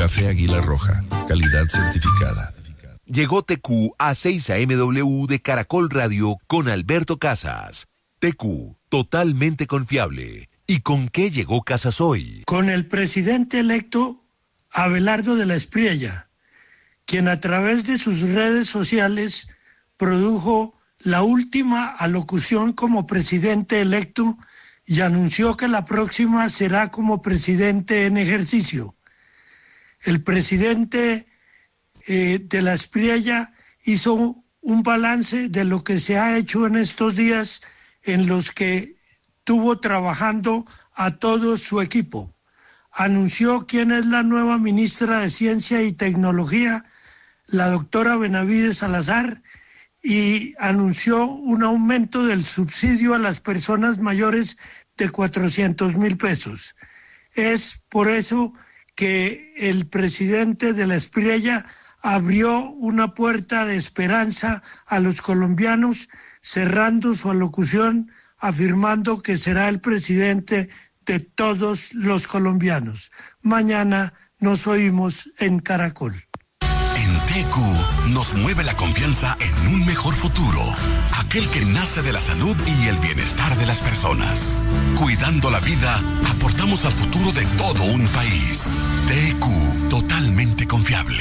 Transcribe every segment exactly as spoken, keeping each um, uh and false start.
Café Águila Roja, calidad certificada. Llegó T Q a seis A M W de Caracol Radio con Alberto Casas. T Q, totalmente confiable. ¿Y con qué llegó Casas hoy? Con el presidente electo Abelardo de la Espriella, quien a través de sus redes sociales produjo la última alocución como presidente electo y anunció que la próxima será como presidente en ejercicio. El presidente eh, de la Espriella hizo un balance de lo que se ha hecho en estos días en los que tuvo trabajando a todo su equipo. Anunció quién es la nueva ministra de Ciencia y Tecnología, la doctora Benavides Salazar, y anunció un aumento del subsidio a las personas mayores de cuatrocientos mil pesos. Es por eso que el presidente de la Espriella abrió una puerta de esperanza a los colombianos, cerrando su alocución afirmando que será el presidente de todos los colombianos. Mañana nos oímos en Caracol. En T Q nos mueve la confianza en un mejor futuro, aquel que nace de la salud y el bienestar de las personas. Cuidando la vida, aportamos al futuro de todo un país. T Q, totalmente confiable.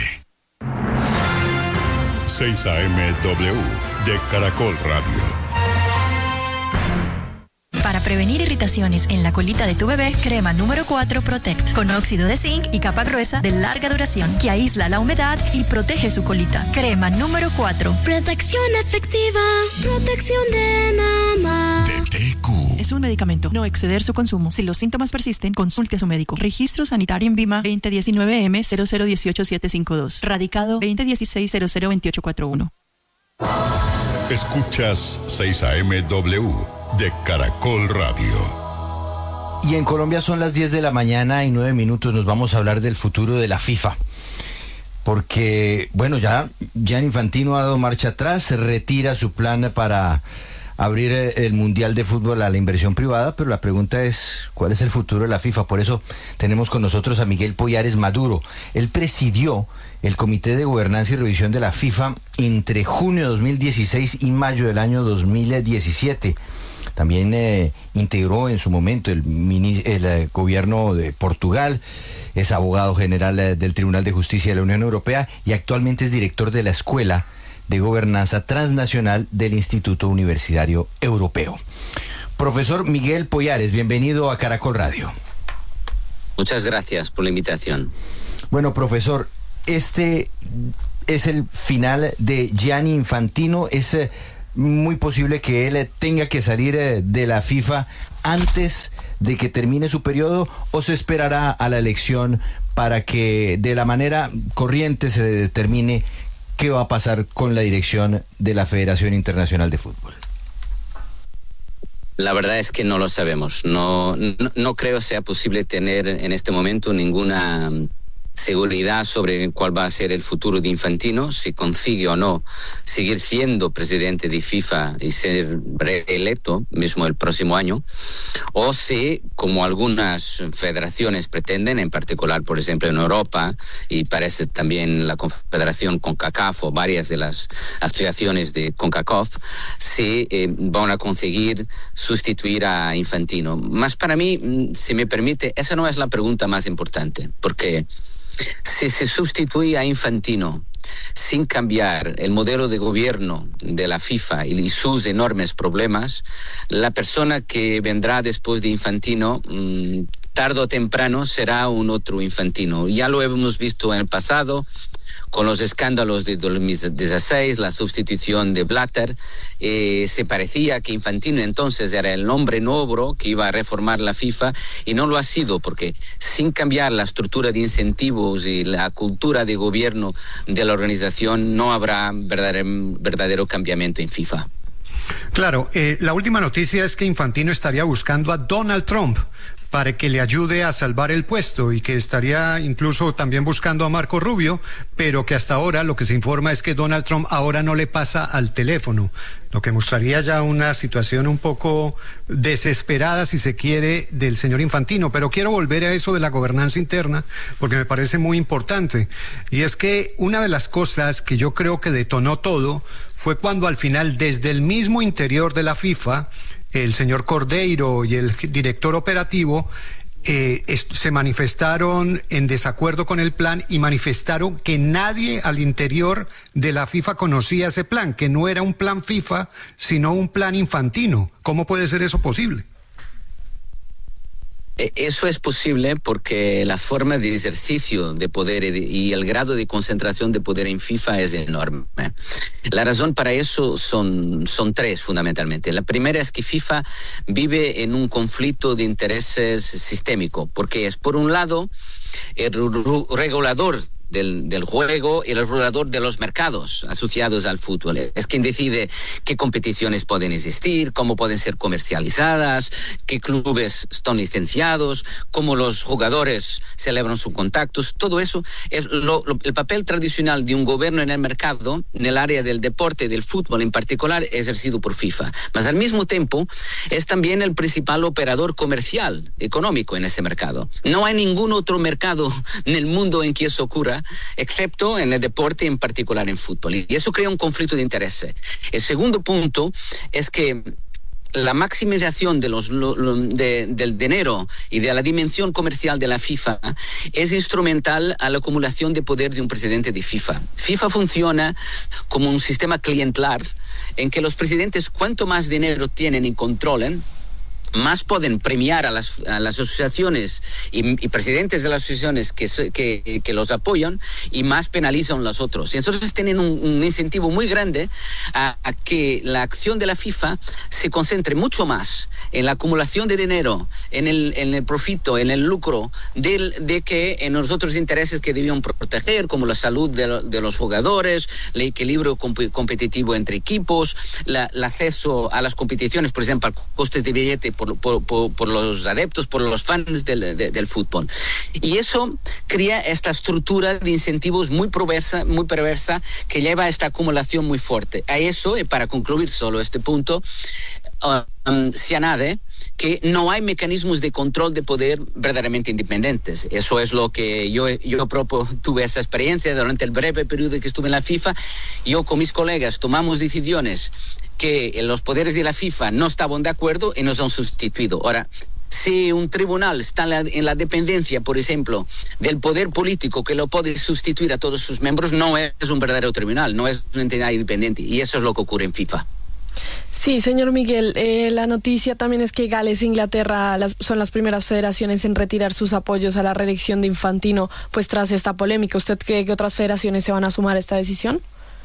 seis A M W de Caracol Radio. Para prevenir irritaciones en la colita de tu bebé, crema número cuatro Protect, con óxido de zinc y capa gruesa de larga duración que aísla la humedad y protege su colita. Crema número cuatro. Protección efectiva, protección de mamá. De T Q. Es un medicamento, no exceder su consumo. Si los síntomas persisten, consulte a su médico. Registro sanitario en Vima veinte diecinueve M cero cero dieciocho siete cinco dos. Radicado veinte dieciséis cero cero veintiocho cuarenta y uno. Escuchas seis A M W de Caracol Radio. Y en Colombia son las diez de la mañana y nueve minutos. Nos vamos a hablar del futuro de la FIFA. Porque, bueno, ya Gianni Infantino ha dado marcha atrás, se retira su plan para abrir el Mundial de Fútbol a la inversión privada, pero la pregunta es, ¿cuál es el futuro de la FIFA? Por eso tenemos con nosotros a Miguel Poyares Maduro. Él presidió el Comité de Gobernanza y Revisión de la FIFA entre junio de dos mil dieciséis y mayo del año dos mil diecisiete. También eh, integró en su momento el, mini, el eh, gobierno de Portugal, es abogado general eh, del Tribunal de Justicia de la Unión Europea y actualmente es director de la Escuela de Gobernanza Transnacional del Instituto Universitario Europeo. Profesor Miguel Poyares, bienvenido a Caracol Radio. Muchas gracias por la invitación. Bueno, profesor, este es el final de Gianni Infantino. Es eh, muy posible que él tenga que salir eh, de la FIFA antes de que termine su periodo, o se esperará a la elección para que de la manera corriente se determine qué va a pasar con la dirección de la Federación Internacional de Fútbol. La verdad es que no lo sabemos. No, no, no creo sea posible tener en este momento ninguna seguridad sobre cuál va a ser el futuro de Infantino, si consigue o no seguir siendo presidente de FIFA y ser reelecto mismo el próximo año, o si, como algunas federaciones pretenden, en particular, por ejemplo, en Europa, y parece también la Confederación CONCACAF o varias de las asociaciones de CONCACAF, si eh, van a conseguir sustituir a Infantino. Más para mí, si me permite, esa no es la pregunta más importante, porque si se sustituye a Infantino sin cambiar el modelo de gobierno de la FIFA y sus enormes problemas, la persona que vendrá después de Infantino, mmm, tarde o temprano será un otro Infantino. Ya lo hemos visto en el pasado, con los escándalos de dos mil dieciséis, la sustitución de Blatter, eh, se parecía que Infantino entonces era el hombre nuevo que iba a reformar la FIFA, y no lo ha sido, porque sin cambiar la estructura de incentivos y la cultura de gobierno de la organización no habrá verdadero, verdadero cambiamiento en FIFA. Claro, eh, la última noticia es que Infantino estaría buscando a Donald Trump para que le ayude a salvar el puesto y que estaría incluso también buscando a Marco Rubio, pero que hasta ahora lo que se informa es que Donald Trump ahora no le pasa al teléfono, lo que mostraría ya una situación un poco desesperada, si se quiere, del señor Infantino. Pero quiero volver a eso de la gobernanza interna, porque me parece muy importante, y es que una de las cosas que yo creo que detonó todo fue cuando al final, desde el mismo interior de la FIFA, el señor Cordeiro y el director operativo eh, se manifestaron en desacuerdo con el plan y manifestaron que nadie al interior de la FIFA conocía ese plan, que no era un plan FIFA, sino un plan Infantino. ¿Cómo puede ser eso posible? Eso es posible porque la forma de ejercicio de poder y el grado de concentración de poder en FIFA es enorme. La razón para eso son, son tres fundamentalmente. La primera es que FIFA vive en un conflicto de intereses sistémico, porque es, por un lado, el regulador Del, del juego y el regulador de los mercados asociados al fútbol. Es quien decide qué competiciones pueden existir, cómo pueden ser comercializadas, qué clubes están licenciados, cómo los jugadores celebran sus contactos. Todo eso es lo, lo, el papel tradicional de un gobierno en el mercado, en el área del deporte, del fútbol en particular, ejercido por FIFA. Mas al mismo tiempo es también el principal operador comercial, económico en ese mercado. No hay ningún otro mercado en el mundo en que eso ocurra, excepto en el deporte, en particular en fútbol. Y eso crea un conflicto de intereses. El segundo punto es que la maximización de los, lo, lo, de, del dinero y de la dimensión comercial de la FIFA es instrumental a la acumulación de poder de un presidente de FIFA. FIFA funciona como un sistema clientelar en que los presidentes, cuanto más dinero tienen y controlen, más pueden premiar a las, a las asociaciones y, y presidentes de las asociaciones que, que, que los apoyan, y más penalizan a los otros. Y entonces tienen un, un incentivo muy grande a, a que la acción de la FIFA se concentre mucho más en la acumulación de dinero, en el, en el profito, en el lucro, de, de que en los otros intereses que debían proteger, como la salud de, de los jugadores, el equilibrio comp- competitivo entre equipos, la, el acceso a las competiciones, por ejemplo, a costes de billete Por, por, por, por los adeptos, por los fans del, de, del fútbol. Y eso crea esta estructura de incentivos muy perversa, muy perversa que lleva a esta acumulación muy fuerte. A eso, y para concluir solo este punto, um, se añade que no hay mecanismos de control de poder verdaderamente independientes. Eso es lo que yo, yo propio tuve esa experiencia durante el breve periodo que estuve en la FIFA. Yo con mis colegas tomamos decisiones que los poderes de la FIFA no estaban de acuerdo y nos han sustituido. Ahora, si un tribunal está en la, en la dependencia, por ejemplo, del poder político que lo puede sustituir a todos sus miembros, no es un verdadero tribunal, no es una entidad independiente, y eso es lo que ocurre en FIFA. Sí, señor Miguel, eh, la noticia también es que Gales e Inglaterra las, son las primeras federaciones en retirar sus apoyos a la reelección de Infantino, pues tras esta polémica. ¿Usted cree que otras federaciones se van a sumar a esta decisión?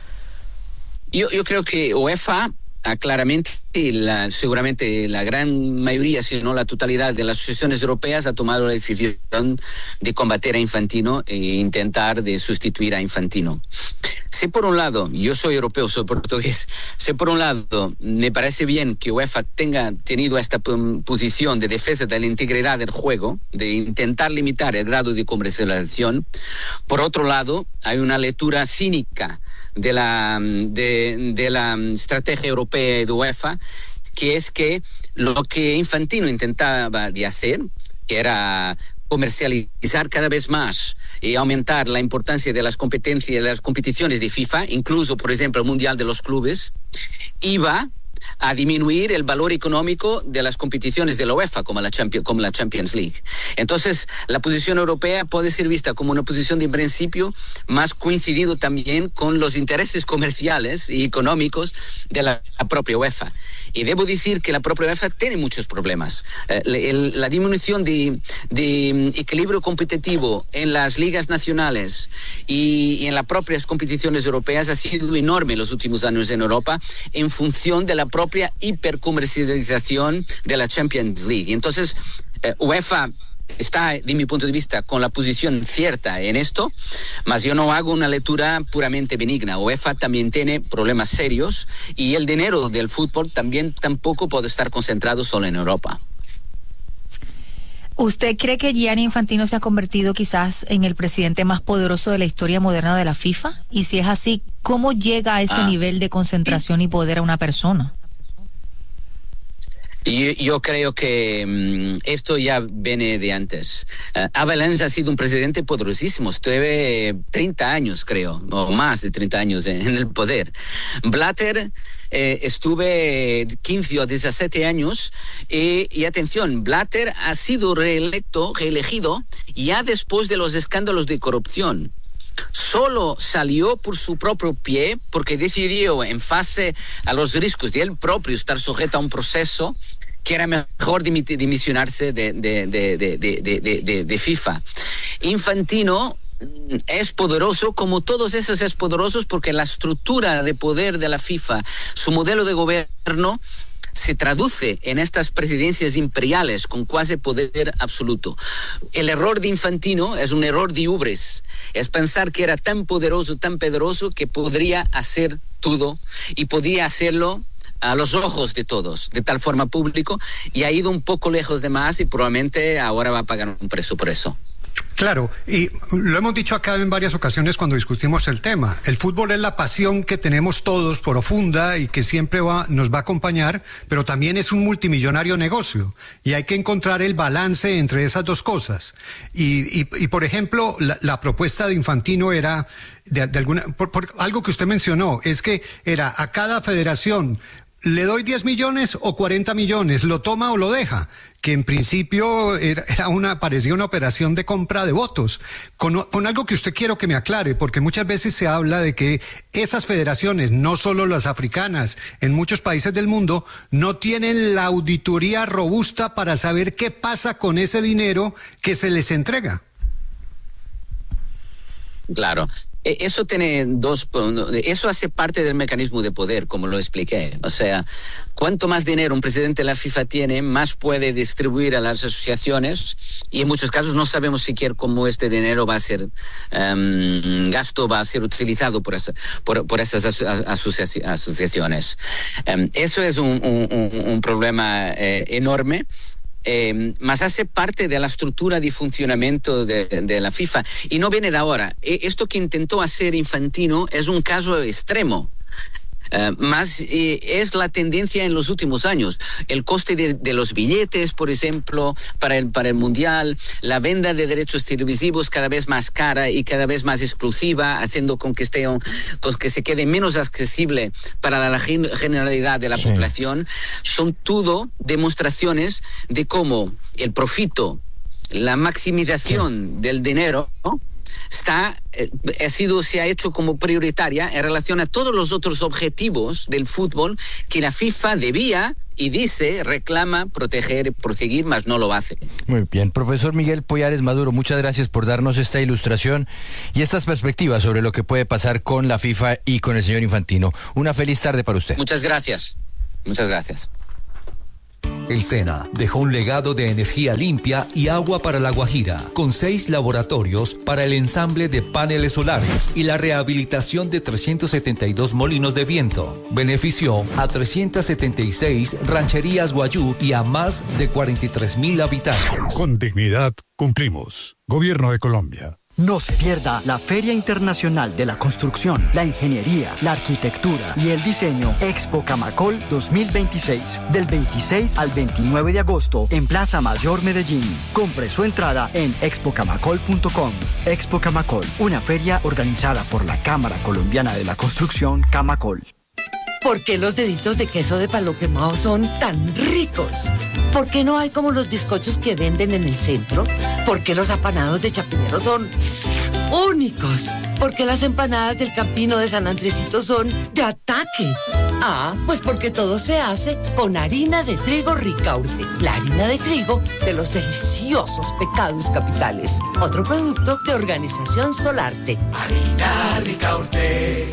Yo, yo creo que UEFA ah, claramente, la, seguramente la gran mayoría, si no la totalidad de las asociaciones europeas ha tomado la decisión de combater a Infantino e intentar de sustituir a Infantino. Si por un lado, yo soy europeo, soy portugués, si por un lado me parece bien que UEFA tenga tenido esta posición de defensa de la integridad del juego, de intentar limitar el grado de comercialización, por otro lado hay una lectura cínica de la, de, de la estrategia europea de UEFA, que es que lo que Infantino intentaba de hacer, que era comercializar cada vez más y aumentar la importancia de las competencias, de las competiciones de FIFA, incluso, por ejemplo, el Mundial de los Clubes, iba a disminuir el valor económico de las competiciones de la UEFA, como la, Champions, como la Champions League. Entonces, la posición europea puede ser vista como una posición de principio más coincidido también con los intereses comerciales y económicos de la, la propia UEFA. Y debo decir que la propia UEFA tiene muchos problemas. Eh, el, la disminución de, de equilibrio competitivo en las ligas nacionales y, y en las propias competiciones europeas ha sido enorme en los últimos años en Europa, en función de la propia hipercomercialización de la Champions League. Y entonces, eh, UEFA está, de mi punto de vista, con la posición cierta en esto, mas yo no hago una lectura puramente benigna. UEFA también tiene problemas serios y el dinero del fútbol también tampoco puede estar concentrado solo en Europa. ¿Usted cree que Gianni Infantino se ha convertido quizás en el presidente más poderoso de la historia moderna de la FIFA? Y si es así, ¿cómo llega a ese ah. nivel de concentración y poder a una persona? Yo, yo creo que um, esto ya viene de antes. Uh, Avalanche ha sido un presidente poderosísimo. Estuve treinta años, creo, o más de treinta años en, en el poder. Blatter, eh, estuve quince o diecisiete años. Y, y atención, Blatter ha sido reelecto, reelegido, ya después de los escándalos de corrupción. Solo salió por su propio pie porque decidió en fase a los riesgos de él propio estar sujeto a un proceso que era mejor dimisionarse de, de, de, de, de, de, de, de FIFA. Infantino es poderoso, como todos esos es poderosos porque la estructura de poder de la FIFA, su modelo de gobierno, se traduce en estas presidencias imperiales con cuasi poder absoluto. El error de Infantino es un error de ubres, es pensar que era tan poderoso, tan poderoso que podría hacer todo y podía hacerlo a los ojos de todos, de tal forma público, y ha ido un poco lejos de más y probablemente ahora va a pagar un precio por eso. Claro, y lo hemos dicho acá en varias ocasiones cuando discutimos el tema. El fútbol es la pasión que tenemos todos, profunda y que siempre va, nos va a acompañar, pero también es un multimillonario negocio y hay que encontrar el balance entre esas dos cosas. Y, y, y por ejemplo, la, la propuesta de Infantino era de, de alguna, por, por algo que usted mencionó, es que era a cada federación le doy diez millones o cuarenta millones, lo toma o lo deja, que en principio era, era una, parecía una operación de compra de votos, con, con algo que usted quiero que me aclare, porque muchas veces se habla de que esas federaciones, no solo las africanas, en muchos países del mundo, no tienen la auditoría robusta para saber qué pasa con ese dinero que se les entrega. Claro, eso tiene dos, eso hace parte del mecanismo de poder, como lo expliqué. O sea, cuanto más dinero un presidente de la FIFA tiene, más puede distribuir a las asociaciones y en muchos casos no sabemos siquiera cómo este dinero va a ser um, gasto, va a ser utilizado por, esa, por, por esas asocia- asociaciones. Um, eso es un, un, un problema eh, enorme. Eh, más hace parte de la estructura de funcionamiento de, de la FIFA y no viene de ahora. E, esto que intentó hacer Infantino es un caso extremo. Uh, más eh, es la tendencia en los últimos años. El coste de, de los billetes, por ejemplo, para el, para el Mundial, la venta de derechos televisivos cada vez más cara y cada vez más exclusiva, haciendo con que, esté, con que se quede menos accesible para la generalidad de la sí. población. Son todo demostraciones de cómo el profito, la maximización sí. del dinero, ¿no? Está, eh, ha sido, se ha hecho como prioritaria en relación a todos los otros objetivos del fútbol que la FIFA debía y dice, reclama, proteger y proseguir, mas no lo hace. Muy bien, profesor Miguel Poyares Maduro, muchas gracias por darnos esta ilustración y estas perspectivas sobre lo que puede pasar con la FIFA y con el señor Infantino. Una feliz tarde para usted. Muchas gracias, muchas gracias. El SENA dejó un legado de energía limpia y agua para La Guajira, con seis laboratorios para el ensamble de paneles solares y la rehabilitación de trescientos setenta y dos molinos de viento. Benefició a trescientas setenta y seis rancherías guayú y a más de cuarenta y tres mil habitantes. Con dignidad cumplimos. Gobierno de Colombia. No se pierda la Feria Internacional de la Construcción, la Ingeniería, la Arquitectura y el Diseño Expo Camacol dos mil veintiséis, del veintiséis al veintinueve de agosto en Plaza Mayor Medellín. Compre su entrada en expo camacol punto com. Expo Camacol, una feria organizada por la Cámara Colombiana de la Construcción, Camacol. ¿Por qué los deditos de queso de palo quemado son tan ricos? ¿Por qué no hay como los bizcochos que venden en el centro? ¿Por qué los apanados de Chapinero son únicos? ¿Por qué las empanadas del Campino de San Andresito son de ataque? Ah, pues porque todo se hace con harina de trigo Ricaurte, la harina de trigo de los deliciosos pecados capitales. Otro producto de Organización Solarte. Harina Ricaurte.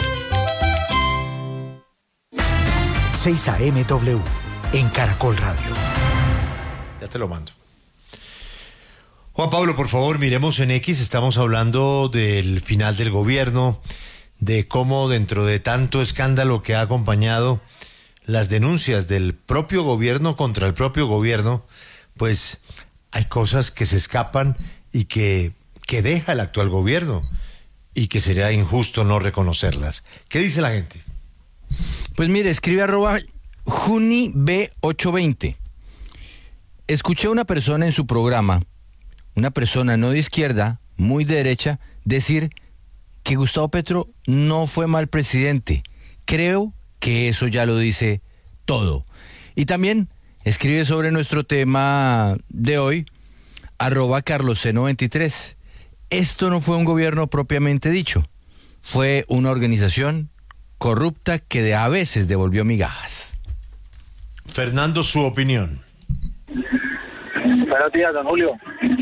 seis A M W en Caracol Radio. Ya te lo mando. Juan Pablo, por favor, miremos en X, estamos hablando del final del gobierno, de cómo dentro de tanto escándalo que ha acompañado las denuncias del propio gobierno contra el propio gobierno, pues hay cosas que se escapan y que, que deja el actual gobierno y que sería injusto no reconocerlas. ¿Qué dice la gente? Pues mire, escribe arroba Juni B ochocientos veinte. Escuché a una persona en su programa, una persona no de izquierda, muy de derecha, decir que Gustavo Petro no fue mal presidente. Creo que eso ya lo dice todo. Y también escribe sobre nuestro tema de hoy, arroba Carlos C noventa y tres. Esto no fue un gobierno propiamente dicho, fue una organización corrupta que de a veces devolvió migajas. Fernando, su opinión. Buenos días, don Julio.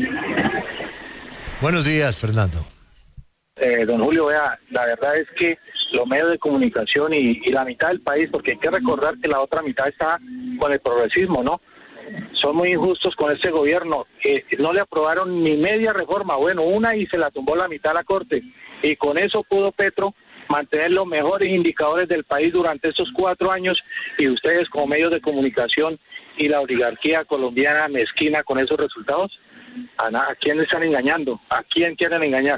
Buenos días, Fernando. Eh, don Julio, vea, la verdad es que los medios de comunicación y, y la mitad del país, porque hay que recordar que la otra mitad está con el progresismo, ¿no? Son muy injustos con este gobierno. Eh, no le aprobaron ni media reforma, bueno, una y se la tumbó la mitad a la Corte. Y con eso pudo Petro mantener los mejores indicadores del país durante estos cuatro años y ustedes como medios de comunicación y la oligarquía colombiana mezquina con esos resultados. ¿A, ¿A quién le están engañando? ¿A quién quieren engañar?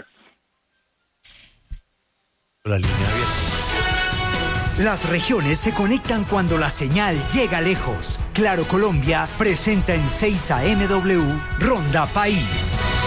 La línea abierta. Las regiones se conectan cuando la señal llega lejos. Claro Colombia presenta en seis A M W Ronda País.